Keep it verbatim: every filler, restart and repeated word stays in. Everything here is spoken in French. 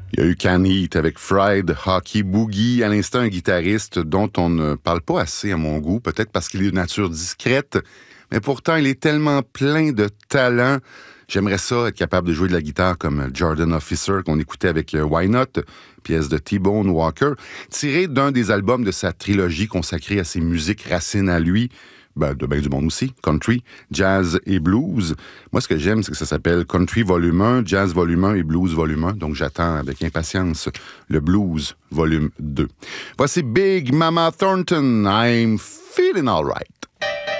Il y a eu Can Heat avec Fried Hockey Boogie, à l'instant un guitariste dont on ne parle pas assez à mon goût, peut-être parce qu'il est de nature discrète, mais pourtant il est tellement plein de talent. J'aimerais ça être capable de jouer de la guitare comme Jordan Officer qu'on écoutait avec Why Not, pièce de T-Bone Walker, tirée d'un des albums de sa trilogie consacrée à ses musiques racines à lui. Ben, de bien du monde aussi, country, jazz et blues. Moi, ce que j'aime, c'est que ça s'appelle Country Volume un, Jazz Volume un et Blues Volume un. Donc, j'attends avec impatience le Blues Volume deux. Voici Big Mama Thornton, I'm Feeling Alright.